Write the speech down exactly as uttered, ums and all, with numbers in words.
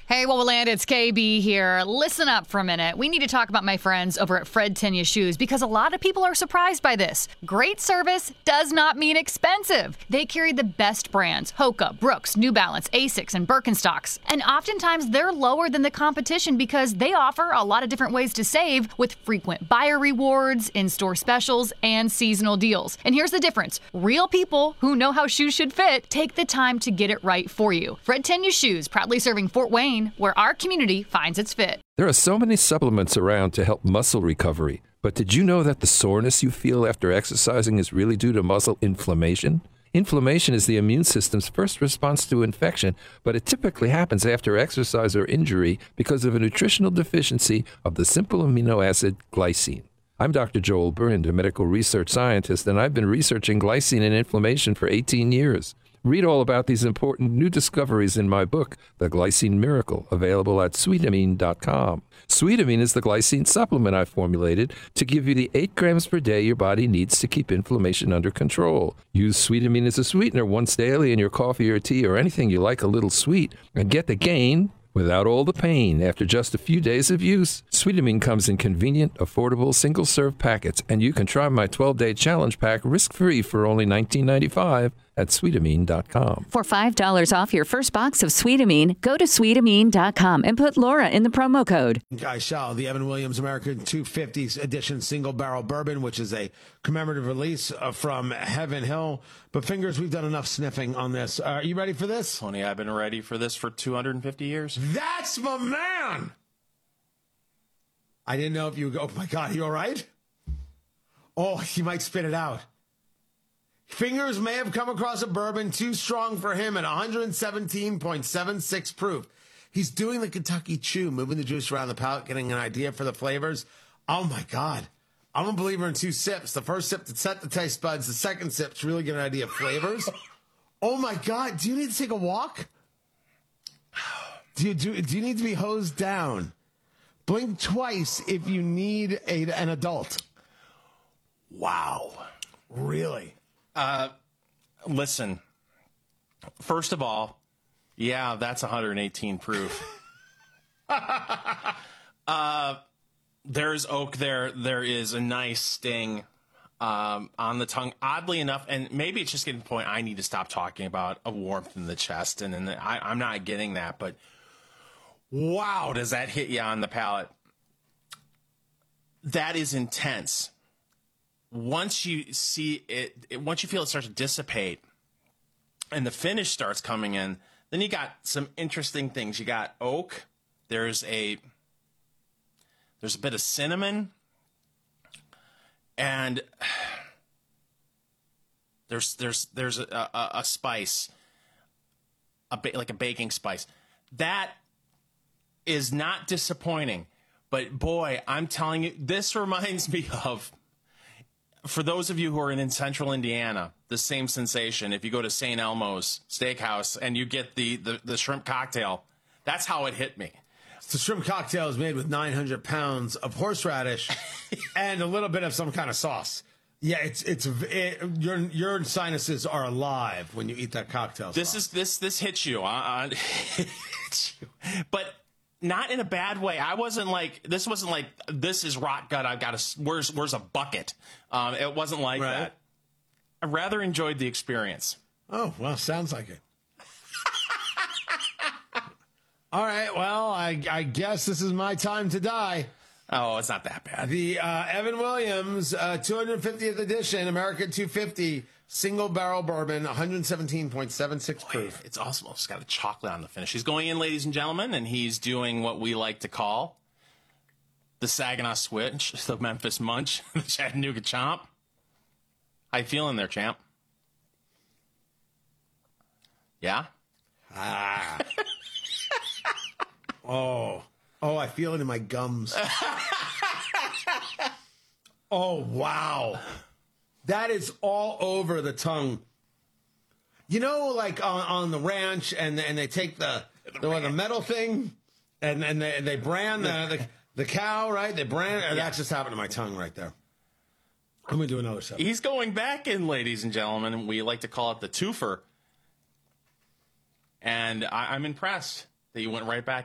Hey, what will land? It's K B here. Listen up for a minute. We need to talk about my friends over at Fred Tenya Shoes because a lot of people are surprised by this. Great service does not mean expensive. They carry the best brands: Hoka, Brooks, New Balance, Asics, and Birkenstocks. And oftentimes they're lower than the competition because they offer a lot of different ways to save with frequent buyer rewards, in-store specials, and seasonal deals. And here's the difference. Real people who know how shoes should fit take the time to get it right for you. Fred Tenya Shoes, proudly serving Fort Wayne, where our community finds its fit. There are so many supplements around to help muscle recovery, but did you know that the soreness you feel after exercising is really due to muscle inflammation? Inflammation is the immune system's first response to infection, but it typically happens after exercise or injury because of a nutritional deficiency of the simple amino acid glycine. I'm Doctor Joel Brind, a medical research scientist, and I've been researching glycine and inflammation for eighteen years. Read all about these important new discoveries in my book, The Glycine Miracle, available at sweetamine dot com. Sweetamine is the glycine supplement I formulated to give you the eight grams per day your body needs to keep inflammation under control. Use Sweetamine as a sweetener once daily in your coffee or tea or anything you like a little sweet, and get the gain without all the pain after just a few days of use. Sweetamine comes in convenient, affordable, single-serve packets, and you can try my twelve-day challenge pack risk-free for only nineteen ninety-five at sweetamine dot com. For five dollars off your first box of Sweetamine, go to sweetamine dot com and put Laura in the promo code. Guy Shaw, the Evan Williams American two fifty edition single barrel bourbon, which is a commemorative release uh, from Heaven Hill. But Fingers, we've done enough sniffing on this. Uh, are you ready for this? Tony, I've been ready for this for two hundred fifty years. That's my man! I didn't know if you would go, oh my God, you all right? Oh, he might spit it out. Fingers may have come across a bourbon too strong for him at one seventeen point seven six proof. He's doing the Kentucky Chew, moving the juice around the palate, getting an idea for the flavors. Oh, my God. I'm a believer in two sips. The first sip to set the taste buds. The second sip to really get an idea of flavors. Oh, my God. Do you need to take a walk? Do you, do, do you need to be hosed down? Blink twice if you need a, an adult. Wow. Really? Uh, listen, first of all, yeah, that's one eighteen proof. uh, there's oak there. There is a nice sting um, on the tongue. Oddly enough, and maybe it's just getting to the point I need to stop talking about a warmth in the chest, and, and I, I'm not getting that, but wow, does that hit you on the palate? That is intense. Once you see it, it, once you feel it starts to dissipate and the finish starts coming in, then you got some interesting things. You got oak. There's a, there's a bit of cinnamon, and there's, there's, there's a, a, a spice, a ba- like a baking spice. That is not disappointing, but boy, I'm telling you, this reminds me of, for those of you who are in, in central Indiana, the same sensation. If you go to Saint Elmo's Steakhouse and you get the, the, the shrimp cocktail, that's how it hit me. The shrimp cocktail is made with nine hundred pounds of horseradish and a little bit of some kind of sauce. Yeah, it's it's it, your your sinuses are alive when you eat that cocktail. This sauce. is this this hits you, uh, hits you, but not in a bad way. I wasn't like, this wasn't like, this is rock gut, I've got a, where's, where's a bucket? Um, it wasn't like right. that. I rather enjoyed the experience. Oh, well, sounds like it. All right, well, I, I guess this is my time to die. Oh, it's not that bad. The uh, Evan Williams uh, two hundred fiftieth edition, American two fifty, single barrel bourbon, one seventeen point seven six proof. It's awesome. It's got a chocolate on the finish. He's going in, ladies and gentlemen, and he's doing what we like to call the Saginaw Switch, the Memphis Munch, the Chattanooga Chomp. How you feeling there, champ? Yeah? Ah. oh. Oh, I feel it in my gums. Oh, wow. That is all over the tongue. You know, like on, on the ranch, and and they take the the, the, the metal thing, and, and they, they brand the, the, the cow, right? They brand yeah. That just happened to my tongue right there. I'm going to do another sip. He's going back in, ladies and gentlemen, and we like to call it the twofer. And I, I'm impressed that you went right back